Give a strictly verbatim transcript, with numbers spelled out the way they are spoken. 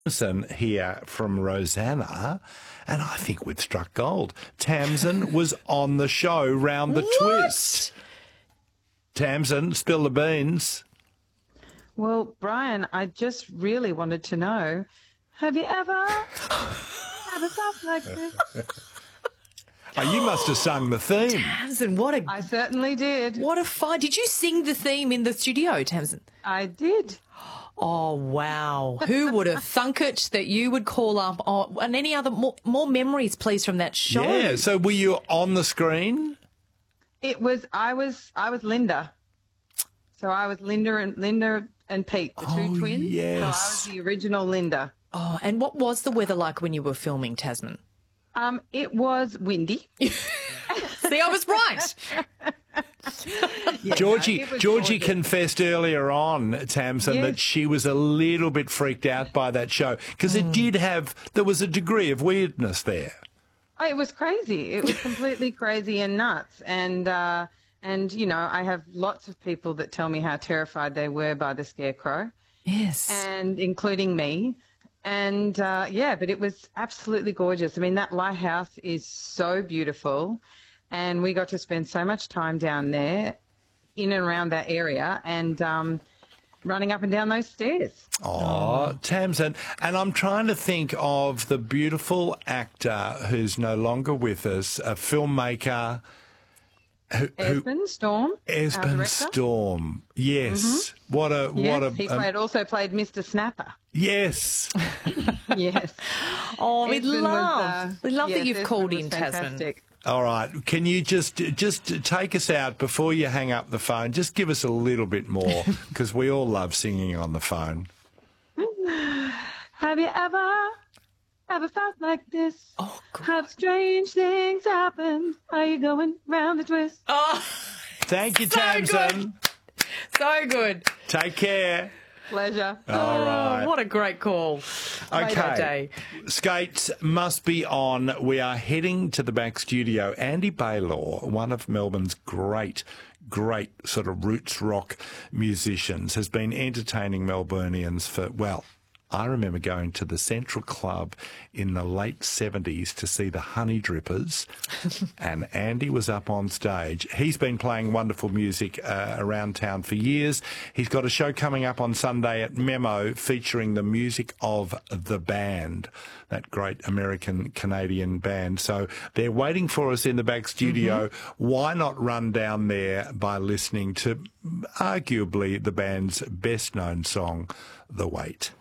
Tamsin here from Rosanna, and I think we've struck gold. Tamsin was on the show Round the What? Twist. Tamsin, spill the beans. Well, Brian, I just really wanted to know, have you ever had a stuff like this? Oh, you must have sung the theme. Tamsin, what a I certainly did. what a fun! Did you sing the theme in the studio, Tamsin? I did. Oh wow! Who would have thunk it that you would call up? Oh, and any other more, more memories, please, from that show? Yeah, so were you on the screen? It was. I was. I was Linda. So I was Linda and Linda and Pete, the two Oh, twins. yes. So I was the original Linda. Oh, and what was the weather like when you were filming, Tasman? Um, it was windy. See, I was right. Yeah, Georgie no, it was Georgie gorgeous. confessed earlier on, Tamsin, Yes. that she was a little bit freaked out by that show because Mm. it did have, there was a degree of weirdness there. Oh, it was crazy. It was completely crazy and nuts. And uh, and you know, I have lots of people that tell me how terrified they were by the scarecrow, Yes. and including me. And uh, yeah, but it was absolutely gorgeous. I mean, that lighthouse is so beautiful, and we got to spend so much time down there, in and around that area, and um, running up and down those stairs. Oh, Tamsin. And I'm trying to think of the beautiful actor who's no longer with us, a filmmaker. Who, who, Esmond Storm, our Esmond director. Storm. Yes. What a, Yes, what a, he um, played, also played Mister Snapper. yes. Yes. Oh, we Esmond was, love, uh, we love that yes, you've Esmond called was in, Tasman. fantastic. All right. Can you just just take us out before you hang up the phone? Just give us a little bit more because we all love singing on the phone. Have you ever, ever felt like this? Oh, God. Have strange things happen? Are you going round the twist? Oh, Thank you, So Tamsin. so good. Take care. Pleasure. All right. Oh, what a great call. Great Okay. day. Skates must be on. We are heading to the back studio. Andy Baylor, one of Melbourne's great, great sort of roots rock musicians, has been entertaining Melburnians for, well, I remember going to the Central Club in the late seventies to see the Honey Drippers, and Andy was up on stage. He's been playing wonderful music uh, around town for years. He's got a show coming up on Sunday at Memo featuring the music of The Band, that great American-Canadian band. So they're waiting for us in the back studio. Why not run down there by listening to arguably the band's best-known song, The Wait?